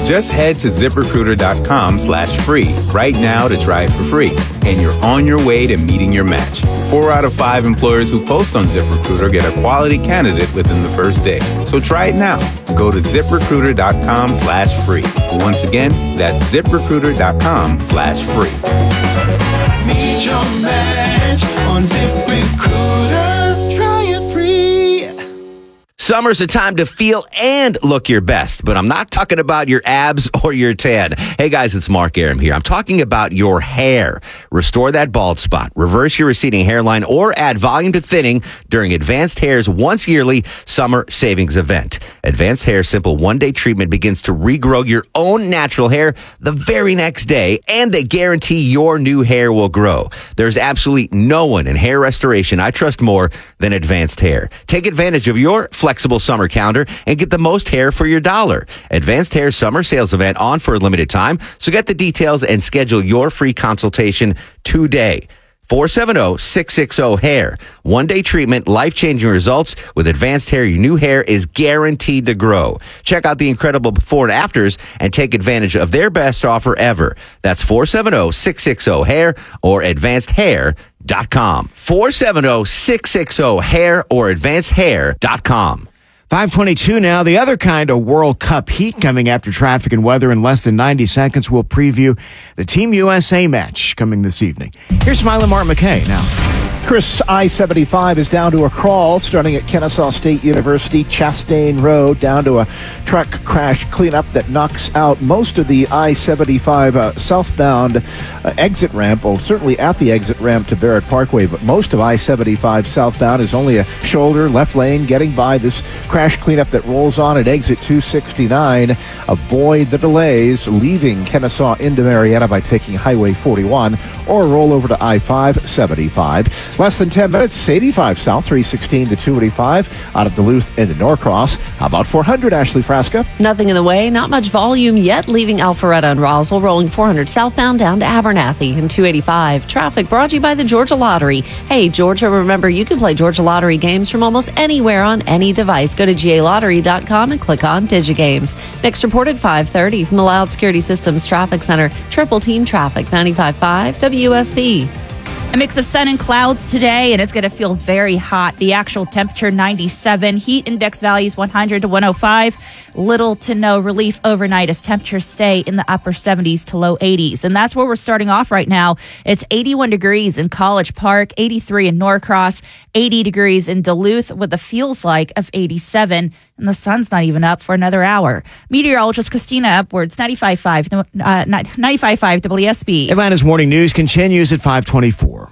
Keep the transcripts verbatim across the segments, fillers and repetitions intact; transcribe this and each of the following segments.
Just head to ZipRecruiter.com slash free right now to try it for free. And you're on your way to meeting your match. Four out of five employers who post on ZipRecruiter get a quality candidate within the first day. So try it now. Go to ZipRecruiter.com slash free. Once again, that's ZipRecruiter.com slash free. Meet your match on ZipRecruiter. Try it free. Summer's a time to feel and look your best, but I'm not talking about your abs or your tan. Hey guys, it's Mark Aram here. I'm talking about your hair. Restore that bald spot, reverse your receding hairline, or add volume to thinning during Advanced Hair's once yearly summer savings event. Advanced Hair Simple one-day treatment begins to regrow your own natural hair the very next day, and they guarantee your new hair will grow. There's absolutely no one in hair restoration I trust more than Advanced Hair. Take advantage of your flexible summer calendar and get the most hair for your dollar. Advanced Hair Summer Sales Event on for a limited time, so get the details and schedule your free consultation today. four seven zero, six six zero, hair. One-day treatment, life-changing results. With Advanced Hair, your new hair is guaranteed to grow. Check out the incredible before and afters and take advantage of their best offer ever. That's four seven zero, six six zero, hair or advanced hair dot com. four seven zero, six six zero, hair or advanced hair dot com. five twenty-two now. The other kind of World Cup heat coming after traffic and weather in less than ninety seconds. We'll preview the Team U S A match coming this evening. Here's Smiling Mark McKay now. Chris, I seventy-five is down to a crawl starting at Kennesaw State University, Chastain Road, down to a truck crash cleanup that knocks out most of the I seventy-five uh, southbound uh, exit ramp, well, certainly at the exit ramp to Barrett Parkway, but most of I seventy-five southbound is only a shoulder, left lane, getting by this crash cleanup that rolls on at exit two sixty-nine. Avoid the delays, leaving Kennesaw into Marietta by taking Highway forty-one, or roll over to I five seventy-five. Less than ten minutes, eighty-five south, three sixteen to two eighty-five, out of Duluth into Norcross. How about four hundred, Ashley Frasca? Nothing in the way, not much volume yet, leaving Alpharetta and Roswell, rolling four hundred southbound down to Abernathy and two eighty-five. Traffic brought to you by the Georgia Lottery. Hey, Georgia, remember you can play Georgia Lottery games from almost anywhere on any device. Go to G A lottery dot com and click on DigiGames. Next report at five thirty from the Loud Security Systems Traffic Center. Triple Team Traffic, ninety-five point five W S B. A mix of sun and clouds today, and it's going to feel very hot. The actual temperature, ninety-seven. Heat index values, one hundred to one oh five. Little to no relief overnight as temperatures stay in the upper seventies to low eighties. And that's where we're starting off right now. It's eighty-one degrees in College Park, eighty-three in Norcross, eighty degrees in Duluth with a feels like of eighty-seven. And the sun's not even up for another hour. Meteorologist Christina Upwards, ninety-five point five, uh, ninety-five point five W S B. Atlanta's Morning News continues at five twenty-four.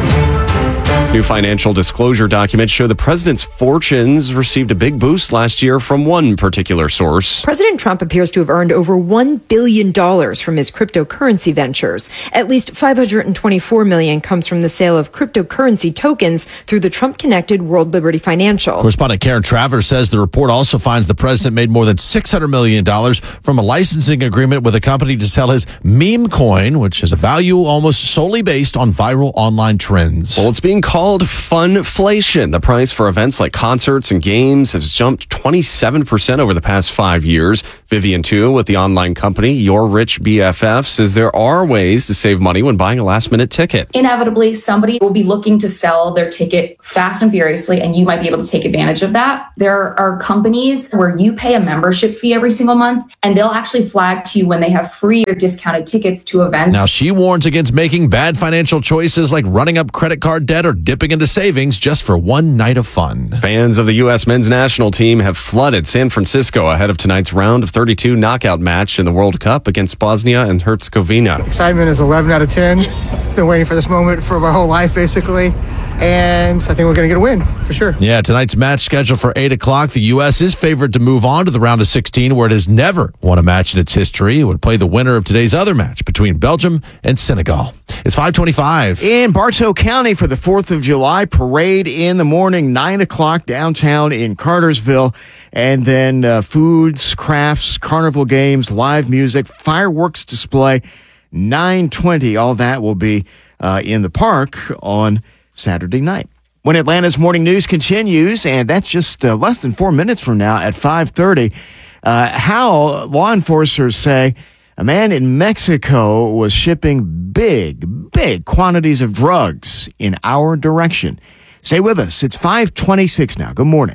New financial disclosure documents show the president's fortunes received a big boost last year from one particular source. President Trump appears to have earned over one billion dollars from his cryptocurrency ventures. At least five hundred twenty-four million dollars comes from the sale of cryptocurrency tokens through the Trump-connected World Liberty Financial. Correspondent Karen Travers says the report also finds the president made more than six hundred million dollars from a licensing agreement with a company to sell his meme coin, which has a value almost solely based on viral online trends. Well, it's being called Called funflation. The price for events like concerts and games has jumped twenty-seven percent over the past five years. Vivian Tu with the online company Your Rich B F F says there are ways to save money when buying a last-minute ticket. Inevitably, somebody will be looking to sell their ticket fast and furiously, and you might be able to take advantage of that. There are companies where you pay a membership fee every single month, and they'll actually flag to you when they have free or discounted tickets to events. Now, she warns against making bad financial choices like running up credit card debt or dipping into savings just for one night of fun. Fans of the U S men's national team have flooded San Francisco ahead of tonight's round of thirty-two knockout match in the World Cup against Bosnia and Herzegovina. Excitement is eleven out of ten. Been waiting for this moment for my whole life, basically. And I think we're going to get a win, for sure. Yeah, tonight's match scheduled for eight o'clock. The U S is favored to move on to the round of sixteen, where it has never won a match in its history. It would play the winner of today's other match between Belgium and Senegal. It's five twenty-five. In Bartow County for the fourth of July parade in the morning, nine o'clock downtown in Cartersville. And then uh, foods, crafts, carnival games, live music, fireworks display, nine twenty. All that will be uh, in the park on Saturday night. When Atlanta's Morning News continues, and that's just uh, less than four minutes from now at five thirty, Uh, how law enforcers say a man in Mexico was shipping big, big quantities of drugs in our direction. Stay with us. It's five twenty-six now. Good morning.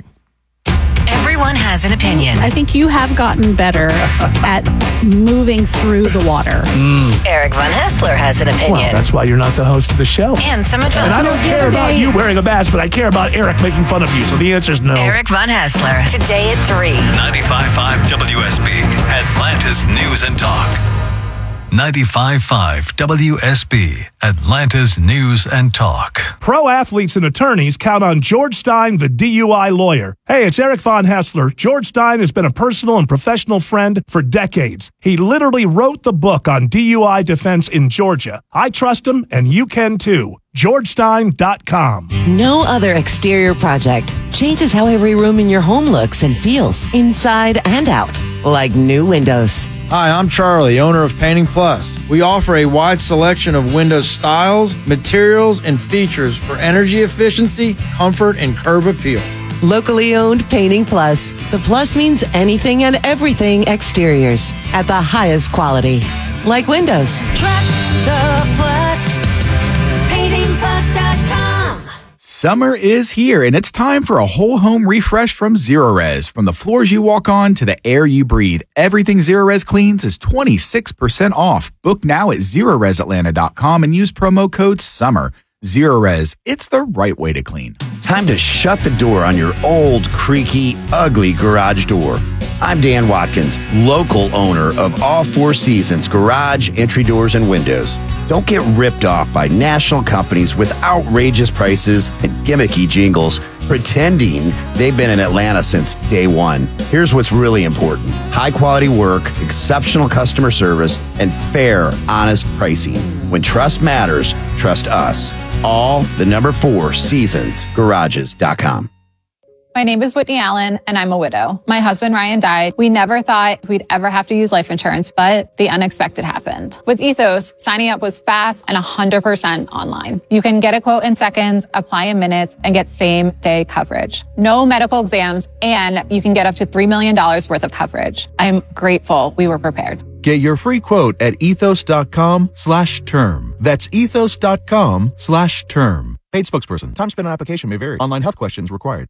Everyone has an opinion. I think you have gotten better at moving through the water. Mm. Eric Von Hessler has an opinion. Well, that's why you're not the host of the show. And some advice. And I don't care about you wearing a mask, but I care about Eric making fun of you. So the answer is no. Eric Von Hessler, today at three. ninety-five point five W S B, Atlanta's News and Talk. ninety-five point five W S B, Atlanta's News and Talk. Pro athletes and attorneys count on George Stein, the D U I lawyer. Hey, it's Eric Von Hessler. George Stein has been a personal and professional friend for decades. He literally wrote the book on D U I defense in Georgia. I trust him, and you can too. george stein dot com. No other exterior project changes how every room in your home looks and feels, inside and out, like new windows. Hi, I'm Charlie, owner of Painting Plus. We offer a wide selection of window styles, materials, and features for energy efficiency, comfort, and curb appeal. Locally owned Painting Plus. The plus means anything and everything exteriors at the highest quality, like windows. Trust the Plus. painting plus dot com. Summer is here, and it's time for a whole home refresh from Zerorez. From the floors you walk on to the air you breathe, everything Zerorez cleans is twenty-six percent off. Book now at Zerorez Atlanta dot com and use promo code SUMMER. Zerorez, it's the right way to clean. Time to shut the door on your old, creaky, ugly garage door. I'm Dan Watkins, local owner of All Four Seasons Garage, Entry Doors, and Windows. Don't get ripped off by national companies with outrageous prices and gimmicky jingles pretending they've been in Atlanta since day one. Here's what's really important. High quality work, exceptional customer service, and fair, honest pricing. When trust matters, trust us. All the number four seasons garages dot com. My name is Whitney Allen, and I'm a widow. My husband, Ryan, died. We never thought we'd ever have to use life insurance, but the unexpected happened. With Ethos, signing up was fast and one hundred percent online. You can get a quote in seconds, apply in minutes, and get same-day coverage. No medical exams, and you can get up to three million dollars worth of coverage. I'm grateful we were prepared. Get your free quote at ethos.com slash term. That's ethos.com slash term. Paid spokesperson. Time spent on application may vary. Online health questions required.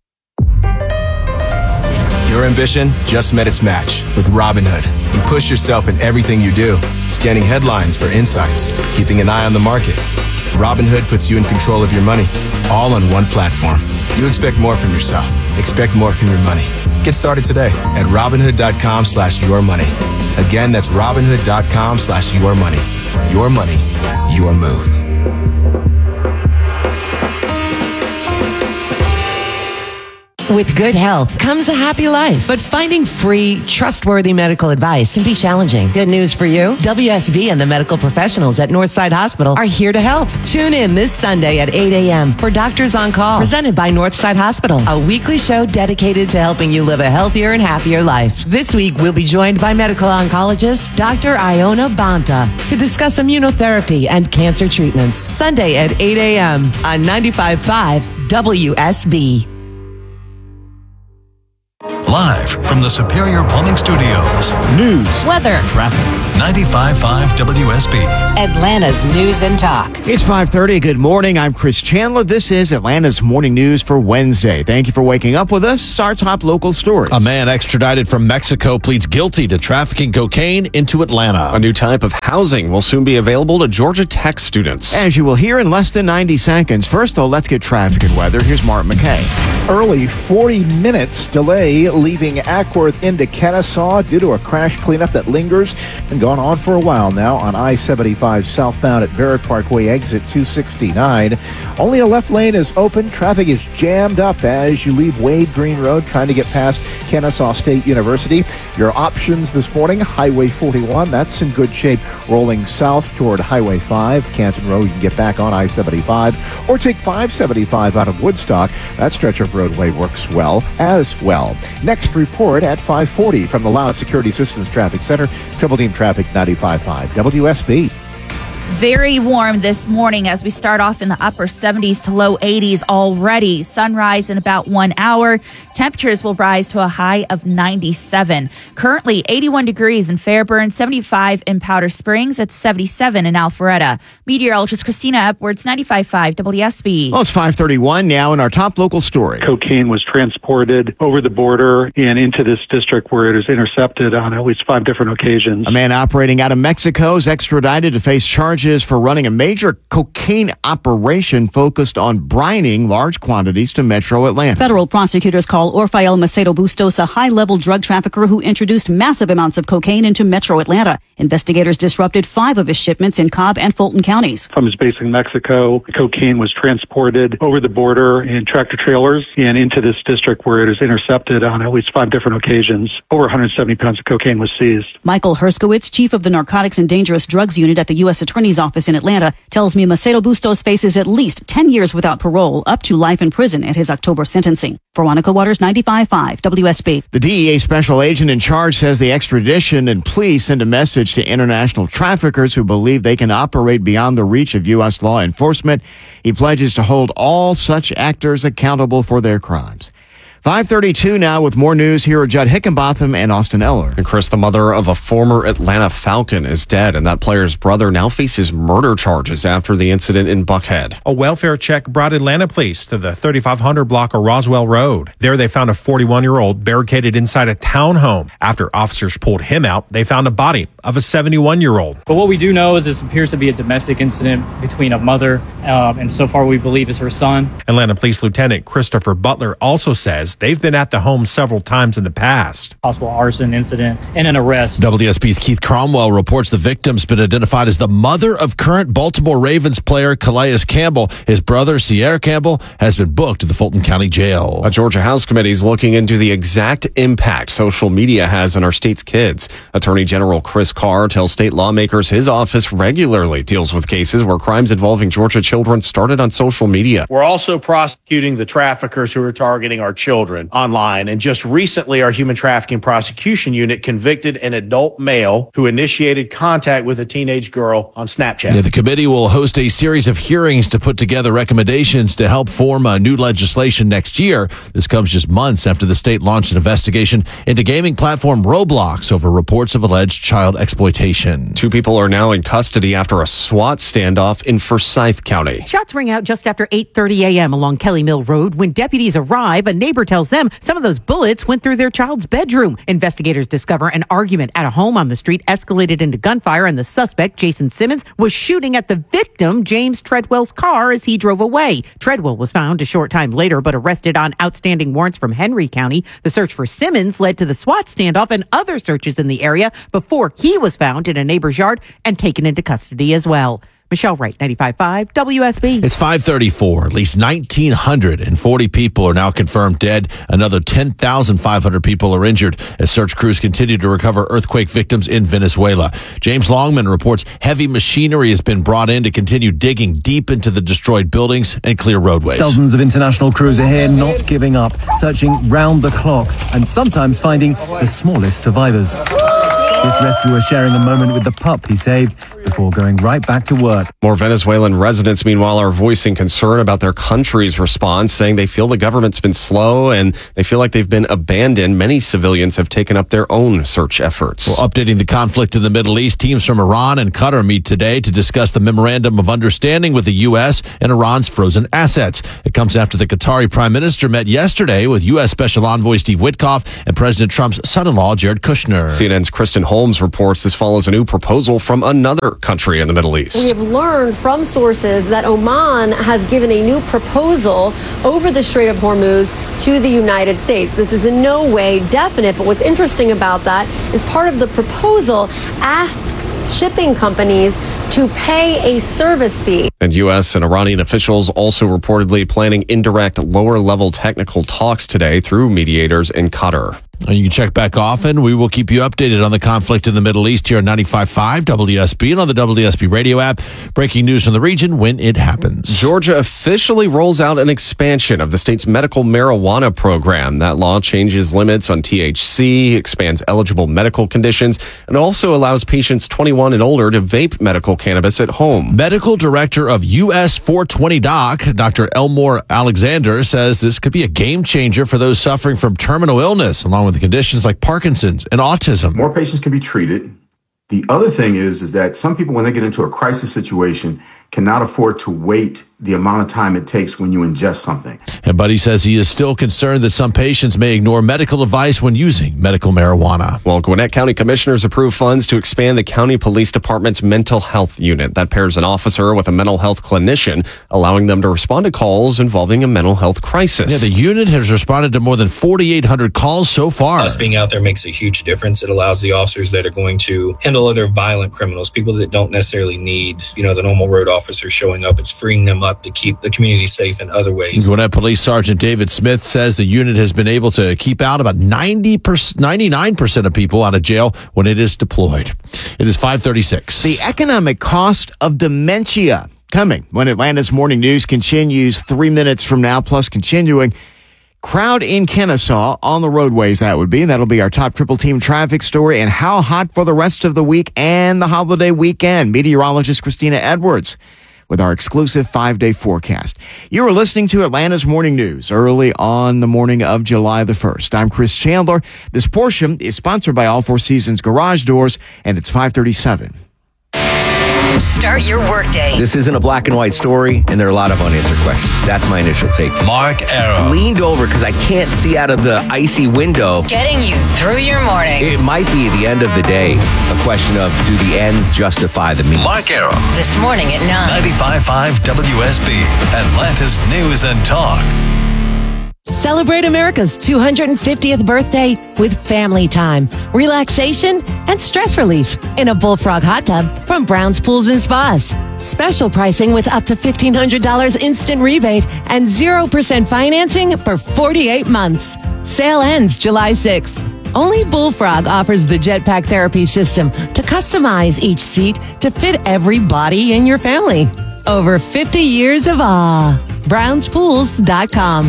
Your ambition just met its match with Robinhood. You push yourself in everything you do, scanning headlines for insights, keeping an eye on the market. Robinhood puts you in control of your money, all on one platform. You expect more from yourself. Expect more from your money. Get started today at Robinhood.com slash your money. Again, that's Robinhood.com slash your money. Your money, your move. With good health comes a happy life, but finding free, trustworthy medical advice can be challenging. Good news for you. W S B and the medical professionals at Northside Hospital are here to help. Tune in this Sunday at eight a.m. for Doctors on Call, presented by Northside Hospital, a weekly show dedicated to helping you live a healthier and happier life. This week, we'll be joined by medical oncologist Doctor Iona Banta to discuss immunotherapy and cancer treatments. Sunday at eight a.m. on ninety-five point five W S B. Live from the Superior Plumbing Studios. News, weather, traffic. ninety-five point five W S B. Atlanta's News and Talk. It's five thirty. Good morning. I'm Chris Chandler. This is Atlanta's Morning News for Wednesday. Thank you for waking up with us. Our top local stories. A man extradited from Mexico pleads guilty to trafficking cocaine into Atlanta. A new type of housing will soon be available to Georgia Tech students. As you will hear in less than ninety seconds. First, though, let's get traffic and weather. Here's Mark McKay. Early forty minutes delay leaving Ackworth into Kennesaw due to a crash cleanup that lingers and gone on for a while now on I seventy-five southbound at Barrett Parkway exit two sixty-nine. Only a left lane is open. Traffic is jammed up as you leave Wade Green Road trying to get past Kennesaw State University. Your options this morning, Highway forty-one, that's in good shape, rolling south toward Highway five. Canton Road, you can get back on I seventy-five or take five seventy-five out of Woodstock. That stretch of roadway works well as well. Next report at five forty from the Loud Security Systems Traffic Center. Triple Team Traffic ninety-five point five W S B. Very warm this morning as we start off in the upper seventies to low eighties already. Sunrise in about one hour. Temperatures will rise to a high of ninety-seven. Currently eighty-one degrees in Fairburn, seventy-five in Powder Springs. It's seventy-seven in Alpharetta. Meteorologist Christina Epworth, ninety-five point five W S B. Well, it's five thirty-one now in our top local story. Cocaine was transported over the border and into this district where it is intercepted on at least five different occasions. A man operating out of Mexico is extradited to face charges for running a major cocaine operation focused on brining large quantities to Metro Atlanta. Federal prosecutors call Orfael Macedo Bustos a high-level drug trafficker who introduced massive amounts of cocaine into Metro Atlanta. Investigators disrupted five of his shipments in Cobb and Fulton counties. From his base in Mexico, cocaine was transported over the border in tractor trailers and into this district where it is intercepted on at least five different occasions. Over one hundred seventy pounds of cocaine was seized. Michael Herskowitz, chief of the Narcotics and Dangerous Drugs Unit at the U S Attorney's Office in Atlanta, tells me Macedo Bustos faces at least ten years without parole, up to life in prison at his October sentencing. Veronica Waters, ninety-five point five W S B. The D E A special agent in charge says the extradition and plea send a message to international traffickers who believe they can operate beyond the reach of U S law enforcement. He pledges to hold all such actors accountable for their crimes. five thirty-two now with more news. Here are Judd Hickenbotham and Austin Eller. And Chris, the mother of a former Atlanta Falcon, is dead, and that player's brother now faces murder charges after the incident in Buckhead. A welfare check brought Atlanta police to the thirty-five hundred block of Roswell Road. There they found a forty-one-year-old barricaded inside a townhome. After officers pulled him out, they found a body of a seventy-one-year-old. But what we do know is this appears to be a domestic incident between a mother, um, and so far we believe is her son. Atlanta Police Lieutenant Christopher Butler also says they've been at the home several times in the past. Possible arson incident and an arrest. W S B's Keith Cromwell reports the victim's been identified as the mother of current Baltimore Ravens player Calais Campbell. His brother, Sierra Campbell, has been booked to the Fulton County Jail. A Georgia House committee is looking into the exact impact social media has on our state's kids. Attorney General Chris Carr tells state lawmakers his office regularly deals with cases where crimes involving Georgia children started on social media. We're also prosecuting the traffickers who are targeting our children online. And just recently, our Human Trafficking Prosecution Unit convicted an adult male who initiated contact with a teenage girl on Snapchat. Yeah, the committee will host a series of hearings to put together recommendations to help form a new legislation next year. This comes just months after the state launched an investigation into gaming platform Roblox over reports of alleged child exploitation. Two people are now in custody after a SWAT standoff in Forsyth County. Shots ring out just after eight thirty a.m. along Kelly Mill Road. When deputies arrive, a neighbor tells them some of those bullets went through their child's bedroom. Investigators discover an argument at a home on the street escalated into gunfire, and the suspect, Jason Simmons, was shooting at the victim, James Treadwell's car, as he drove away. Treadwell was found a short time later, but arrested on outstanding warrants from Henry County. The search for Simmons led to the SWAT standoff and other searches in the area before he was found in a neighbor's yard and taken into custody as well. Michelle Wright, ninety-five point five W S B. It's five thirty-four. At least one thousand nine hundred forty people are now confirmed dead. Another ten thousand five hundred people are injured as search crews continue to recover earthquake victims in Venezuela. James Longman reports heavy machinery has been brought in to continue digging deep into the destroyed buildings and clear roadways. Dozens of international crews are here, not giving up, searching round the clock and sometimes finding the smallest survivors. This rescuer sharing a moment with the pup he saved before going right back to work. More Venezuelan residents, meanwhile, are voicing concern about their country's response, saying they feel the government's been slow and they feel like they've been abandoned. Many civilians have taken up their own search efforts. Well, updating the conflict in the Middle East, teams from Iran and Qatar meet today to discuss the memorandum of understanding with the U S and Iran's frozen assets. It comes after the Qatari prime minister met yesterday with U S Special Envoy Steve Witkoff and President Trump's son-in-law, Jared Kushner. C N N's Kristen Holmes reports this follows a new proposal from another country in the Middle East. We have learned from sources that Oman has given a new proposal over the Strait of Hormuz to the United States. This is in no way definite, but what's interesting about that is part of the proposal asks shipping companies to pay a service fee. And U S and Iranian officials also reportedly planning indirect lower-level technical talks today through mediators in Qatar. And you can check back often. We will keep you updated on the conflict in the Middle East here on ninety-five point five W S B and on the W S B radio app. Breaking news from the region when it happens. Georgia officially rolls out an expansion of the state's medical marijuana program. That law changes limits on T H C, expands eligible medical conditions, and also allows patients twenty-one and older to vape medical medical cannabis at home. Medical director of U S four twenty Doc, Doctor Elmore Alexander, says this could be a game changer for those suffering from terminal illness, along with conditions like Parkinson's and autism. More patients can be treated. The other thing is, is that some people, when they get into a crisis situation, cannot afford to wait the amount of time it takes when you ingest something. And Buddy says he is still concerned that some patients may ignore medical advice when using medical marijuana. Well, Gwinnett County commissioners approved funds to expand the county police department's mental health unit. That pairs an officer with a mental health clinician, allowing them to respond to calls involving a mental health crisis. Yeah, the unit has responded to more than forty-eight hundred calls so far. Us being out there makes a huge difference. It allows the officers that are going to handle other violent criminals, people that don't necessarily need, you know, the normal road officer showing up. It's freeing them up to keep the community safe in other ways. Gwinnett Police Sergeant David Smith says the unit has been able to keep out about ninety percent, ninety-nine percent of people out of jail when it is deployed. It is five thirty-six. The economic cost of dementia coming when Atlanta's Morning News continues three minutes from now, plus continuing. Crowd in Kennesaw on the roadways, that would be. That'll be our top triple team traffic story and how hot for the rest of the week and the holiday weekend. Meteorologist Christina Edwards with our exclusive five-day forecast. You are listening to Atlanta's Morning News early on the morning of July the first. I'm Chris Chandler. This portion is sponsored by All Four Seasons Garage Doors, and it's five thirty-seven. Start your workday. This isn't a black and white story, and there are a lot of unanswered questions. That's my initial take. Mark Arrow. Leaned over because I can't see out of the icy window. Getting you through your morning. It might be the end of the day. A question of, do the ends justify the means? Mark Arrow. This morning at nine. ninety-five point five W S B, Atlanta's News and Talk. Celebrate America's two hundred fiftieth birthday with family time, relaxation, and stress relief in a Bullfrog hot tub from Brown's Pools and Spas. Special pricing with up to fifteen hundred dollars instant rebate and zero percent financing for forty-eight months. Sale ends July sixth. Only Bullfrog offers the Jetpack Therapy System to customize each seat to fit every body in your family. Over fifty years of awe. Browns Pools dot com.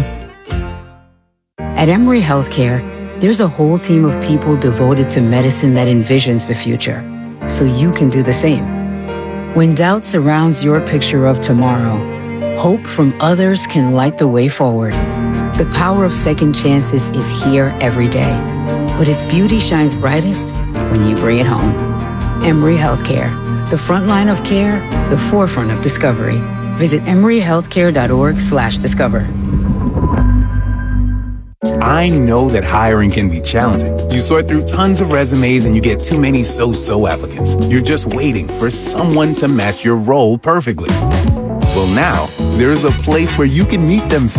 At Emory Healthcare, there's a whole team of people devoted to medicine that envisions the future, so you can do the same. When doubt surrounds your picture of tomorrow, hope from others can light the way forward. The power of second chances is here every day, but its beauty shines brightest when you bring it home. Emory Healthcare, the front line of care, the forefront of discovery. Visit emory healthcare dot org slash discover. I know that hiring can be challenging. You sort through tons of resumes and you get too many so-so applicants. You're just waiting for someone to match your role perfectly. Well, now, there's a place where you can meet them